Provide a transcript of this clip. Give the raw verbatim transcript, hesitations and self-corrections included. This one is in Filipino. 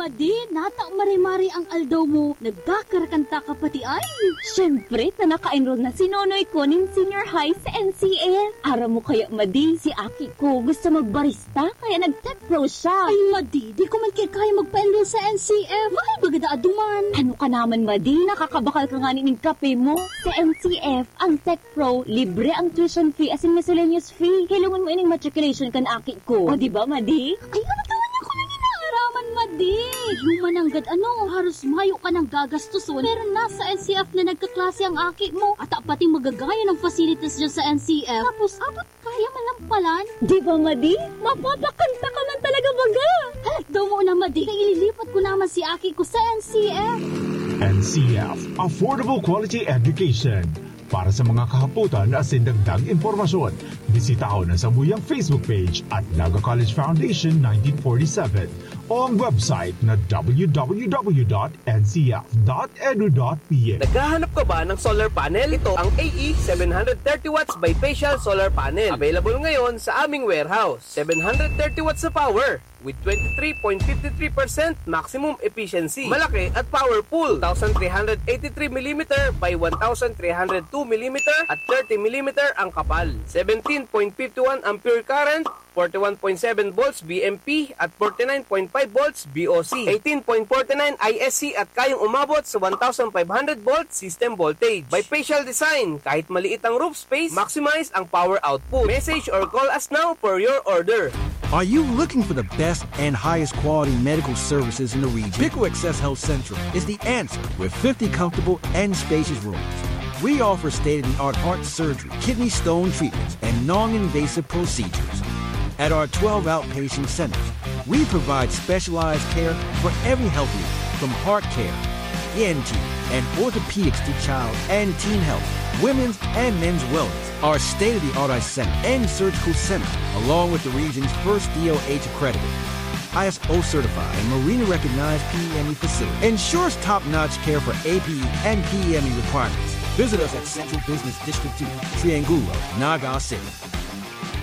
Madi, nata mari-mari ang aldaw mo. Nagkakarakanta ka pati ay. Siyempre, na naka-enroll na si Nonoy ko ng senior high sa N C F. Ara mo kaya, Madi, si Aki ko gusto magbarista, kaya nag-tech pro siya. Ay, Madi, di ko man kaya kaya magpa-enroll sa N C F. Bakit bagada aduman? Ano ka naman, Madi? Nakakabakal ka nga ng kape mo. Sa N C F, ang tech pro, libre ang tuition fee as in miscellaneous fee. Kailangan mo ining matriculation kan Aki ko. O, di ba, Madi? Ay, naman niya ko lang inaaraman, Madi. Human ang gad ano, haros mayo ka ng gagastuson. Pero nasa N C F na nagkaklase ang Aki mo. At pati magagaya ng facilities dyan sa N C F. Tapos, abot kaya malampalan. Di ba, Madi? Mapapakanta ka man talaga baga. Halat daw mo na, Madi. Ililipat ko naman si Aki ko sa N C F. N C F, Affordable Quality Education. Para sa mga kahaputan at sindagdag impormasyon, bisita ko na sa buyang Facebook page at Naga College Foundation nineteen forty-seven o ang website na w w w dot n c f dot e d u dot p h. Naghahanap ka ba ng solar panel? Ito ang A E seven thirty watts bifacial solar panel. Available ngayon sa aming warehouse. seven thirty watts sa power with twenty-three point five three percent maximum efficiency. Malaki at powerful. one thousand three hundred eighty-three millimeter by one thousand three hundred two millimeter at thirty millimeter ang kapal. seventeen point five one ampere current, forty-one point seven volts B M P at forty-nine point five volts B O C. eighteen point four nine I S C at kayang umabot sa one thousand five hundred volts system voltage. Bifacial design, kahit maliit ang roof space, maximize ang power output. Message or call us now for your order. Are you looking for the best and highest quality medical services in the region? Pico Access Health Central is the answer with fifty comfortable and spacious rooms. We offer state-of-the-art heart surgery, kidney stone treatments, and non-invasive procedures. At our twelve outpatient centers, we provide specialized care for every health need, from heart care, E N T, and orthopedics to child and teen health, women's and men's wellness. Our state-of-the-art eye center and surgical center, along with the region's first D O H accredited, I S O certified, and Marina-recognized P E M E facility, ensures top-notch care for A P E and P E M E requirements. Visit us at Central Business District two, Triangulo, Naga City.